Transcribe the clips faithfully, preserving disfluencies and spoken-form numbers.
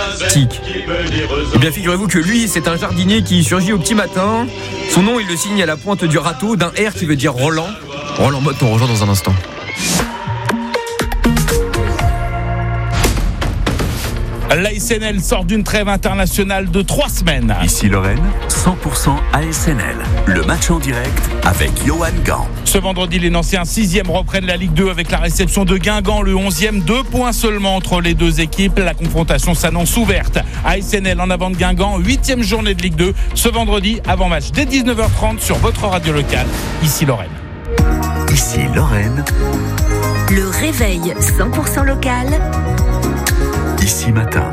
Tic. Eh bien, figurez-vous que lui, c'est un jardinier qui surgit au petit matin. Son nom, il le signe à la pointe du râteau d'un R qui veut dire Roland. Roland Motte, on rejoint dans un instant. L'A S N L sort d'une trêve internationale de trois semaines. Ici Lorraine, cent pour cent A S N L. Le match en direct avec Johan Gant. Ce vendredi, les Nancéens sixième reprennent la Ligue deux avec la réception de Guingamp, le onzième. Deux points seulement entre les deux équipes. La confrontation s'annonce ouverte. A S N L en avant de Guingamp, huitième journée de Ligue deux. Ce vendredi, avant-match dès dix-neuf heures trente sur votre radio locale. Ici Lorraine. Ici Lorraine. Le réveil cent pour cent local. Ici matin.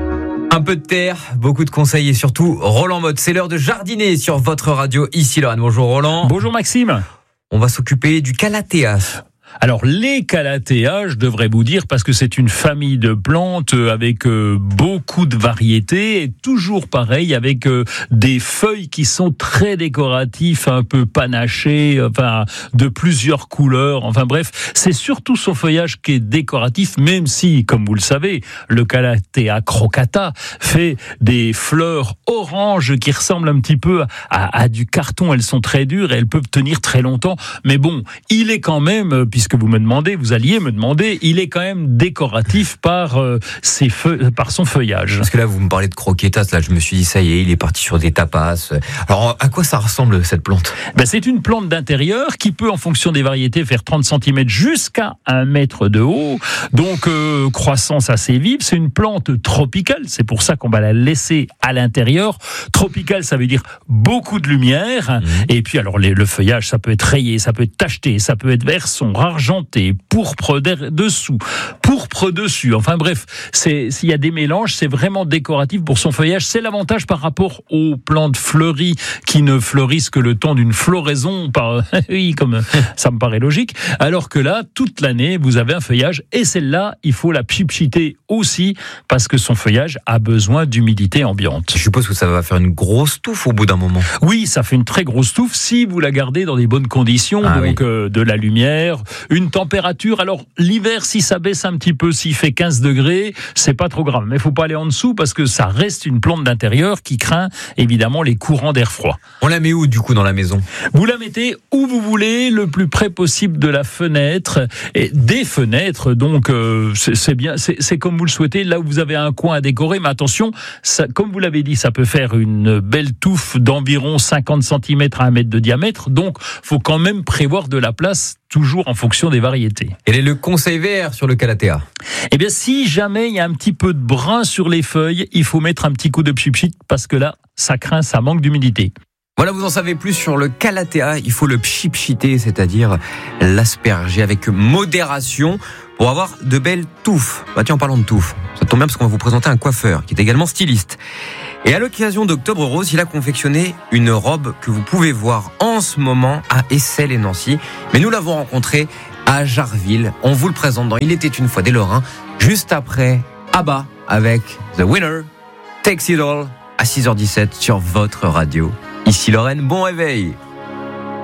Un peu de terre, beaucoup de conseils et surtout Roland Motte. C'est l'heure de jardiner sur votre radio ici Lorraine. Bonjour Roland. Bonjour Maxime. On va s'occuper du calathea. Alors les calathea, je devrais vous dire, parce que c'est une famille de plantes avec euh, beaucoup de variétés et toujours pareil avec euh, des feuilles qui sont très décoratifs, un peu panachés, enfin de plusieurs couleurs. Enfin bref, c'est surtout son feuillage qui est décoratif, même si, comme vous le savez, le calathea crocata fait des fleurs oranges qui ressemblent un petit peu à, à du carton. Elles sont très dures et elles peuvent tenir très longtemps. Mais bon, il est quand même, puisque vous me demandez, vous alliez me demander, il est quand même décoratif par euh, ses feu- par son feuillage. Parce que là, vous me parlez de croquetas, là, je me suis dit, ça y est, il est parti sur des tapas. Alors, à quoi ça ressemble, cette plante ? Ben, c'est une plante d'intérieur qui peut, en fonction des variétés, faire trente centimètres jusqu'à un mètre de haut. Donc, euh, croissance assez vive. C'est une plante tropicale. C'est pour ça qu'on va la laisser à l'intérieur. Tropicale, ça veut dire beaucoup de lumière. Mmh. Et puis, alors, les, le feuillage, ça peut être rayé, ça peut être tacheté, ça peut être vert sombre, argenté, pourpre dessous, pourpre dessus. Enfin bref, c'est, s'il y a des mélanges, c'est vraiment décoratif pour son feuillage. C'est l'avantage par rapport aux plantes fleuries qui ne fleurissent que le temps d'une floraison. Par... oui, comme ça me paraît logique. Alors que là, toute l'année, vous avez un feuillage et celle-là, il faut la pchipchiter aussi parce que son feuillage a besoin d'humidité ambiante. Je suppose que ça va faire une grosse touffe au bout d'un moment. Oui, ça fait une très grosse touffe si vous la gardez dans des bonnes conditions, ah, donc oui. euh, de la lumière, une température. Alors l'hiver, si ça baisse un petit peu, s'il fait quinze degrés, c'est pas trop grave. Mais il faut pas aller en dessous parce que ça reste une plante d'intérieur qui craint évidemment les courants d'air froid. On la met où du coup dans la maison ? Vous la mettez où vous voulez, le plus près possible de la fenêtre et des fenêtres. Donc euh, c'est, c'est bien, c'est, c'est comme vous le souhaitez. Là où vous avez un coin à décorer, mais attention, ça, comme vous l'avez dit, ça peut faire une belle touffe d'environ cinquante centimètres à un mètre de diamètre. Donc faut quand même prévoir de la place, toujours en fonction des variétés. Quel est le conseil vert sur le calathea ? Eh bien, si jamais il y a un petit peu de brun sur les feuilles, il faut mettre un petit coup de pchipchit parce que là, ça craint, ça manque d'humidité. Voilà, vous en savez plus sur le calathea. Il faut le pchipchiter, c'est-à-dire l'asperger avec modération pour avoir de belles touffes. Bah tiens, en parlant de touffes, ça tombe bien parce qu'on va vous présenter un coiffeur qui est également styliste. Et à l'occasion d'Octobre Rose, il a confectionné une robe que vous pouvez voir en ce moment à Essel et Nancy. Mais nous l'avons rencontré à Jarville. On vous le présente dans Il était une fois des Lorrains, juste après ABBA avec The Winner, Takes It All, à six heures dix-sept sur votre radio. Ici Lorraine, bon réveil.